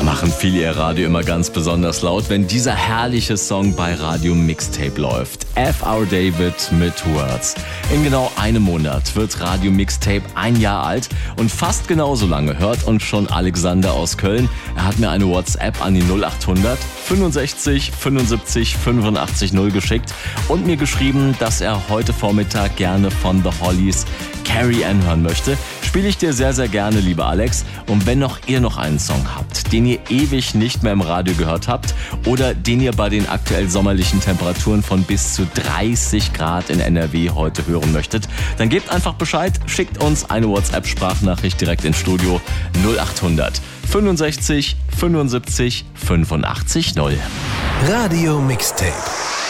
Da machen viele ihr Radio immer ganz besonders laut, wenn dieser herrliche Song bei Radio Mixtape läuft. F.R. David mit Words. In genau einem Monat wird Radio Mixtape 1 Jahr alt und fast genauso lange hört uns schon Alexander aus Köln. Er hat mir eine WhatsApp an die 0800 65 75 85 0 geschickt und mir geschrieben, dass er heute Vormittag gerne von The Hollies Carrie Ann hören möchte. Spiele ich dir sehr, sehr gerne, lieber Alex. Und wenn ihr noch einen Song habt, den ihr ewig nicht mehr im Radio gehört habt oder den ihr bei den aktuell sommerlichen Temperaturen von bis zu 30 Grad in NRW heute hören möchtet, dann gebt einfach Bescheid, schickt uns eine WhatsApp-Sprachnachricht direkt ins Studio 0800 65 75 85 0. Radio Mixtape.